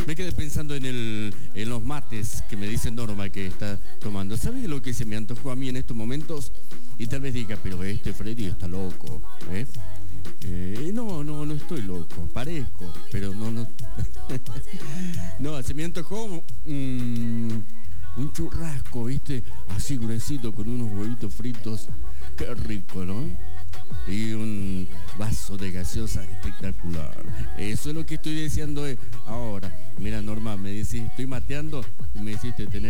Me quedé pensando en los mates que me dice Norma que está tomando. ¿Sabes lo que se me antojó a mí en estos momentos? Y tal vez diga, pero este Freddy está loco, ¿eh? No estoy loco, parezco, pero no. No, se me antojó un churrasco, ¿viste? Así gruesito con unos huevitos fritos. Qué rico, ¿no? Y un vaso de gaseosa espectacular. Eso es lo que estoy deseando ahora. Mira, Norma, me decís, estoy mateando y me hiciste tener